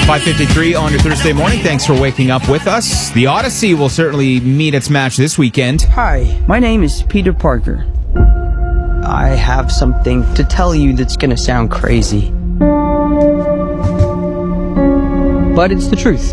5:53 on your Thursday morning. Thanks for waking up with us. The Odyssey will certainly meet its match this weekend. Hi, my name is Peter Parker. I have something to tell you that's going to sound crazy. But it's the truth.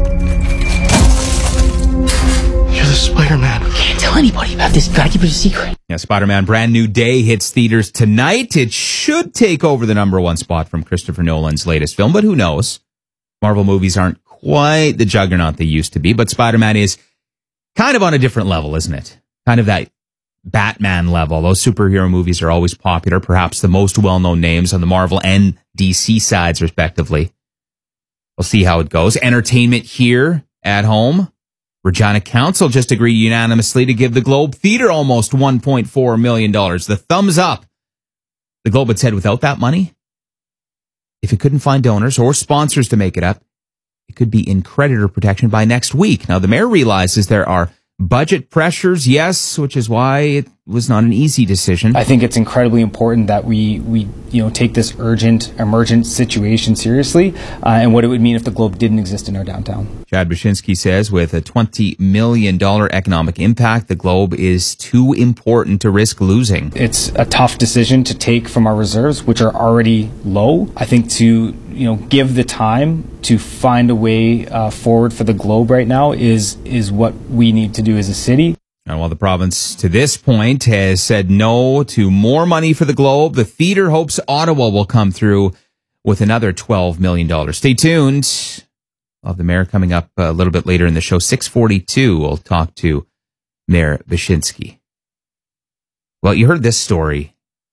You're the Spider-Man. Can't tell anybody about this. Gotta keep it a secret. Yeah, Spider-Man Brand New Day hits theaters tonight. It should take over the number one spot from Christopher Nolan's latest film, but who knows? Marvel movies aren't quite the juggernaut they used to be, but Spider-Man is kind of on a different level, isn't it? Kind of that Batman level. Those superhero movies are always popular, perhaps the most well-known names on the Marvel and DC sides, respectively. We'll see how it goes. Entertainment here at home. Regina Council just agreed unanimously to give the Globe Theatre almost $1.4 million. The thumbs up. The Globe had said without that money, if it couldn't find donors or sponsors to make it up, it could be in creditor protection by next week. Now, the mayor realizes there are budget pressures, yes, which is why it was not an easy decision. I think it's incredibly important that we take this urgent, emergent situation seriously, and what it would mean if the Globe didn't exist in our downtown. Chad Baczynski says with a $20 million economic impact, the Globe is too important to risk losing. It's a tough decision to take from our reserves, which are already low. I think to give the time to find a way forward for the Globe right now is what we need to do as a city. And while the province to this point has said no to more money for the Globe, the theatre hopes Ottawa will come through with another $12 million. Stay tuned. We'll have the mayor coming up a little bit later in the show. 6:42, we'll talk to Mayor Baczynski. Well, you heard this story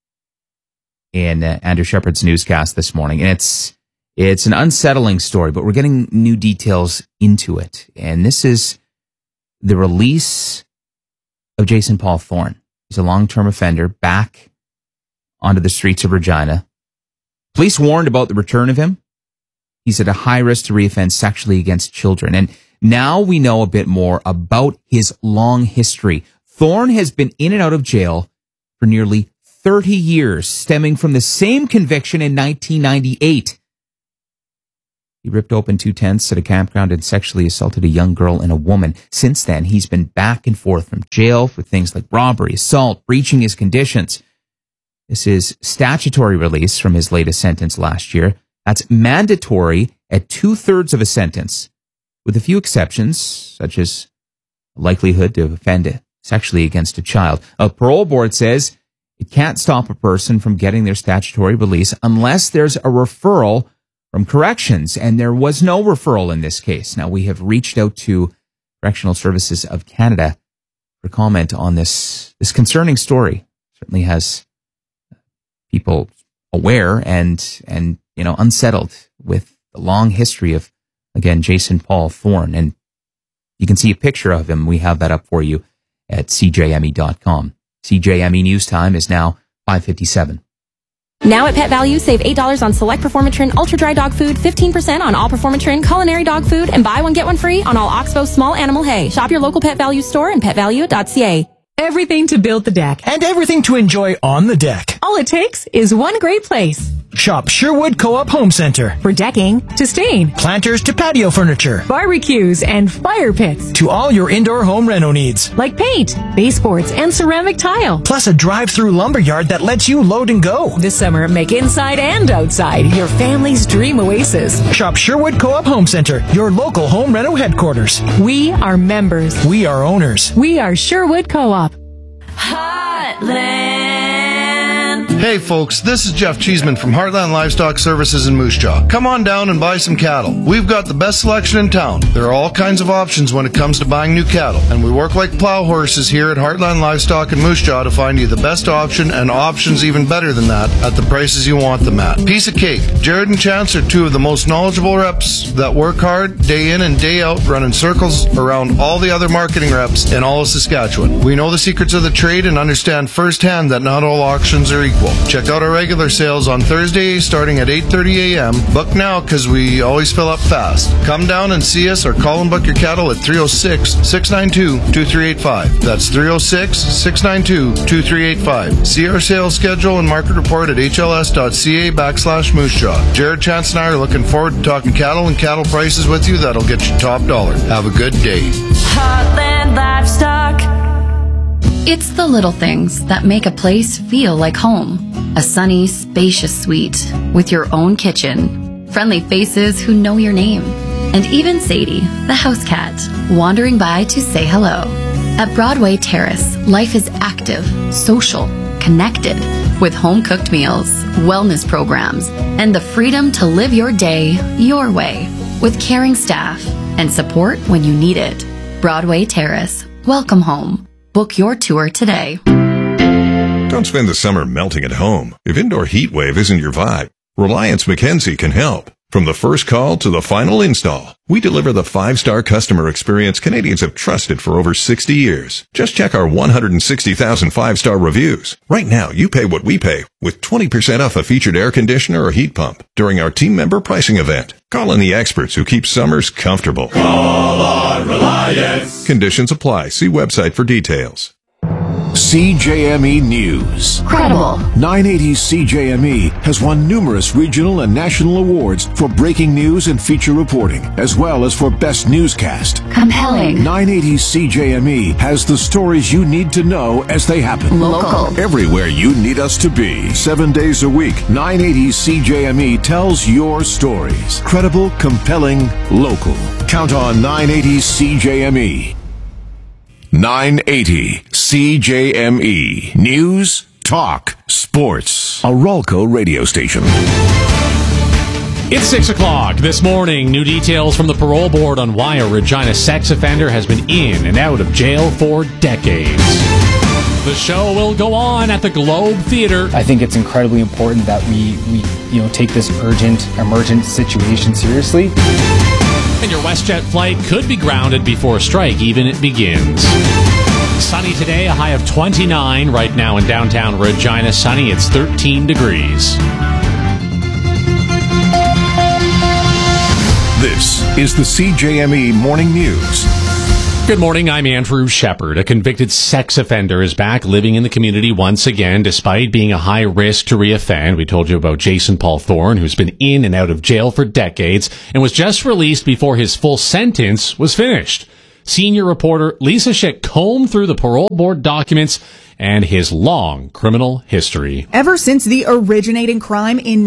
in Andrew Shepard's newscast this morning, and it's an unsettling story, but we're getting new details into it. And this is the release of Jason Paul Thorne. He's a long-term offender back onto the streets of Regina. Police warned about the return of him. He's at a high risk to reoffend sexually against children. And now we know a bit more about his long history. Thorne has been in and out of jail for nearly 30 years, stemming from the same conviction in 1998. He ripped open 2 tents at a campground and sexually assaulted a young girl and a woman. Since then, he's been back and forth from jail for things like robbery, assault, breaching his conditions. This is statutory release from his latest sentence last year. That's mandatory at 2/3 of a sentence, with a few exceptions, such as likelihood to offend sexually against a child. A parole board says it can't stop a person from getting their statutory release unless there's a referral from corrections, and there was no referral in this case. Now, we have reached out to Correctional Services of Canada for comment on this concerning story. Certainly has people aware and unsettled with the long history of, again, Jason Paul Thorne. And you can see a picture of him. We have that up for you at cjme.com. CJME News Time is now 5:57. Now at Pet Value, save $8 on select Performatrin Ultra Dry Dog Food, 15% on all Performatrin Culinary Dog Food, and buy one, get one free on all Oxbow Small Animal Hay. Shop your local Pet Value store and petvalue.ca. Everything to build the deck. And everything to enjoy on the deck. All it takes is one great place. Shop Sherwood Co-op Home Center. For decking to stain, Planters to patio furniture. barbecues and fire pits. To all your indoor home reno needs. Like paint, baseboards, and ceramic tile. Plus a drive-through lumberyard that lets you load and go. This summer, make inside and outside your family's dream oasis. Shop Sherwood Co-op Home Center, your local home reno headquarters. We are members. We are owners. We are Sherwood Co-op. Heartland. Hey folks, this is Jeff Cheeseman from Heartland Livestock Services in Moose Jaw. Come on down and buy some cattle. We've got the best selection in town. There are all kinds of options when it comes to buying new cattle, and we work like plow horses here at Heartland Livestock in Moose Jaw to find you the best option, and options even better than that at the prices you want them at. Piece of cake. Jared and Chance are two of the most knowledgeable reps that work hard day in and day out running circles around all the other marketing reps in all of Saskatchewan. We know the secrets of the trade and understand firsthand that not all auctions are equal. Check out our regular sales on Thursday starting at 8:30 a.m. Book now because we always fill up fast. Come down and see us or call and book your cattle at 306-692-2385. That's 306-692-2385. See our sales schedule and market report at hls.ca/Moose Jaw. Jared, Chance, and I are looking forward to talking cattle and cattle prices with you that'll get you top dollar. Have a good day. Heartland Livestock. It's the little things that make a place feel like home. A sunny, spacious suite with your own kitchen. Friendly faces who know your name. And even Sadie, the house cat, wandering by to say hello. At Broadway Terrace, life is active, social, connected, with home-cooked meals, wellness programs, and the freedom to live your day your way, with caring staff and support when you need it. Broadway Terrace. Welcome home. Book your tour today. Don't spend the summer melting at home. If indoor heat wave isn't your vibe, Reliance Mackenzie can help. From the first call to the final install, we deliver the 5-star customer experience Canadians have trusted for over 60 years. Just check our 160,000 5-star reviews. Right now, you pay what we pay with 20% off a featured air conditioner or heat pump during our team member pricing event. Call in the experts who keep summers comfortable. Call on Reliance. Conditions apply. See website for details. CJME News. Credible. 980 CJME has won numerous regional and national awards for breaking news and feature reporting, as well as for best newscast. Compelling. 980 CJME has the stories you need to know as they happen. Local. Everywhere you need us to be. 7 days a week, 980 CJME tells your stories. Credible, compelling, local. Count on 980 CJME. 980 CJME. News, talk, sports. A Ralco radio station. It's 6 o'clock this morning. New details from the parole board on why a Regina sex offender has been in and out of jail for decades. The show will go on at the Globe Theatre. I think it's incredibly important that we take this urgent, emergent situation seriously. And your WestJet flight could be grounded before a strike even begins. Sunny today, a high of 29. Right now in downtown Regina, sunny, it's 13 degrees. This is the CJME Morning News. Good morning, I'm Andrew Shepard. A convicted sex offender is back living in the community once again, despite being a high risk to reoffend. We told you about Jason Paul Thorne, who's been in and out of jail for decades and was just released before his full sentence was finished. Senior reporter Lisa Schick combed through the parole board documents and his long criminal history. Ever since the originating crime in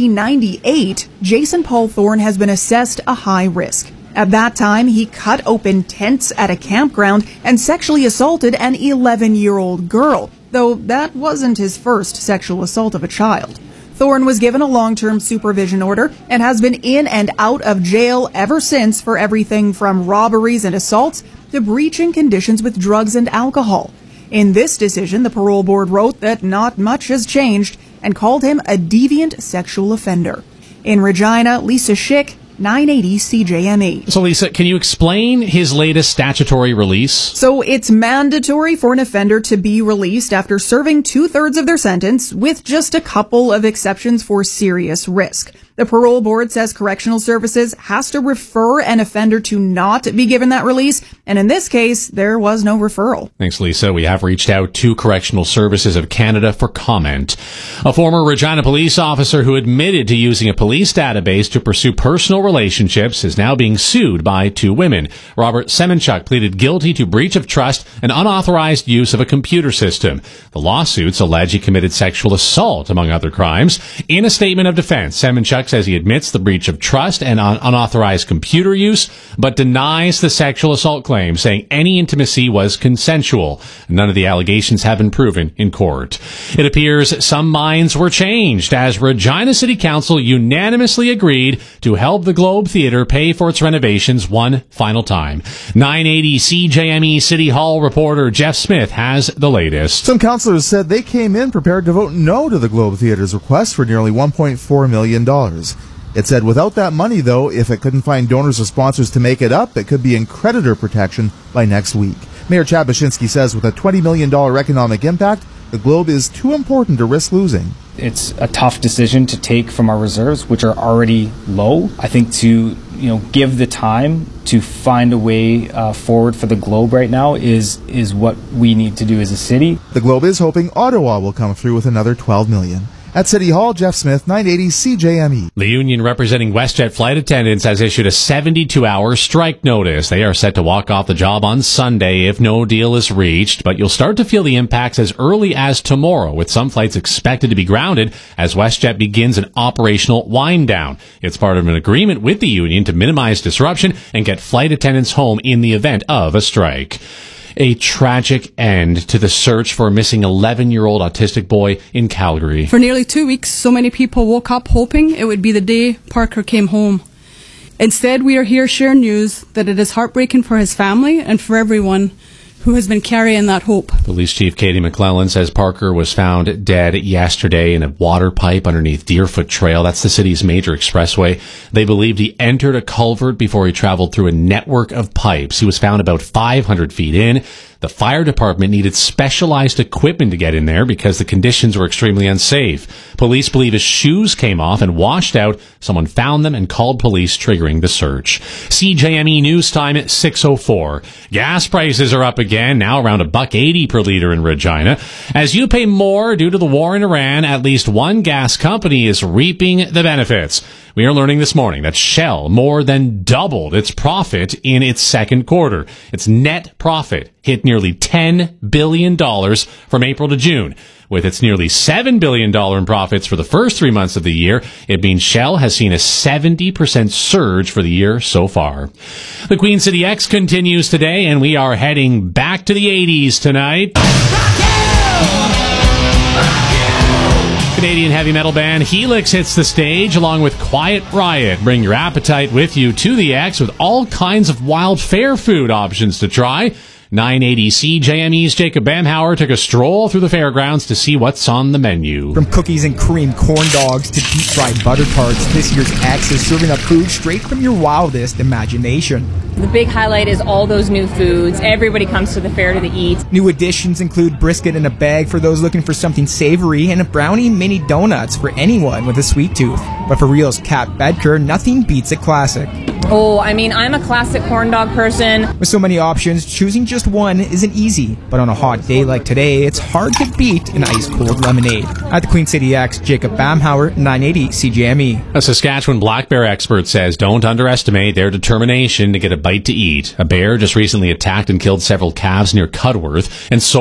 1998, Jason Paul Thorne has been assessed a high risk. At that time, he cut open tents at a campground and sexually assaulted an 11-year-old girl, though that wasn't his first sexual assault of a child. Thorne was given a long-term supervision order and has been in and out of jail ever since for everything from robberies and assaults to breaching conditions with drugs and alcohol. In this decision, the parole board wrote that not much has changed and called him a deviant sexual offender. In Regina, Lisa Schick, 980 CJME. So, Lisa, can you explain his latest statutory release? So, it's mandatory for an offender to be released after serving 2/3 of their sentence, with just a couple of exceptions for serious risk. The parole board says correctional services has to refer an offender to not be given that release, and in this case, there was no referral. Thanks, Lisa. We have reached out to Correctional Services of Canada for comment. A former Regina police officer who admitted to using a police database to pursue personal relationships is now being sued by 2 women. Robert Semenchuk pleaded guilty to breach of trust and unauthorized use of a computer system. The lawsuits allege he committed sexual assault, among other crimes. In a statement of defense, Semenchuk says he admits the breach of trust and unauthorized computer use, but denies the sexual assault claim, saying any intimacy was consensual. None of the allegations have been proven in court. It appears some minds were changed as Regina City Council unanimously agreed to help the Globe Theatre pay for its renovations one final time. 980 CJME City Hall reporter Jeff Smith has the latest. Some councillors said they came in prepared to vote no to the Globe Theatre's request for nearly $1.4 million. It said without that money, though, if it couldn't find donors or sponsors to make it up, it could be in creditor protection by next week. Mayor Chad Baczynski says with a $20 million economic impact, The Globe is too important to risk losing. It's a tough decision to take from our reserves, which are already low. I think to give the time to find a way forward for the Globe right now is what we need to do as a city. The Globe is hoping Ottawa will come through with another $12 million. At City Hall, Jeff Smith, 980 CJME. The union representing WestJet flight attendants has issued a 72-hour strike notice. They are set to walk off the job on Sunday if no deal is reached, but you'll start to feel the impacts as early as tomorrow, with some flights expected to be grounded as WestJet begins an operational wind down. It's part of an agreement with the union to minimize disruption and get flight attendants home in the event of a strike. A tragic end to the search for a missing 11-year-old autistic boy in Calgary. For nearly 2 weeks, so many people woke up hoping it would be the day Parker came home. Instead, we are here sharing news that it is heartbreaking for his family and for everyone who has been carrying that hope. Police Chief Katie McClellan says Parker was found dead yesterday in a water pipe underneath Deerfoot Trail. That's the city's major expressway. They believed he entered a culvert before he traveled through a network of pipes. He was found about 500 feet in. The fire department needed specialized equipment to get in there because the conditions were extremely unsafe. Police believe his shoes came off and washed out. Someone found them and called police, triggering the search. CJME News Time at 6:04. Gas prices are up again, now around $1.80 per liter in Regina. As you pay more due to the war in Iran, at least one gas company is reaping the benefits. We are learning this morning that Shell more than doubled its profit in its second quarter. Its net profit hit nearly $10 billion from April to June. With its nearly $7 billion in profits for the first 3 months of the year, it means Shell has seen a 70% surge for the year so far. The Queen City X continues today, and we are heading back to the 80s tonight. Canadian heavy metal band Helix hits the stage along with Quiet Riot. Bring your appetite with you to the X with all kinds of wild fair food options to try. 980 CJME's Jacob Bamhauer took a stroll through the fairgrounds to see what's on the menu. From cookies and cream, corn dogs to deep-fried butter tarts, this year's X is serving up food straight from your wildest imagination. The big highlight is all those new foods. Everybody comes to the fair to eat. New additions include brisket in a bag for those looking for something savory and a brownie mini donuts for anyone with a sweet tooth. But for real's Kat Bedker, nothing beats a classic. Oh, I mean, I'm a classic corn dog person. With so many options, choosing just one isn't easy. But on a hot day like today, it's hard to beat an ice-cold lemonade. At the Queen City X, Jacob Bamhauer, 980 CJME. A Saskatchewan black bear expert says don't underestimate their determination to get a bite to eat. A bear just recently attacked and killed several calves near Cudworth, and so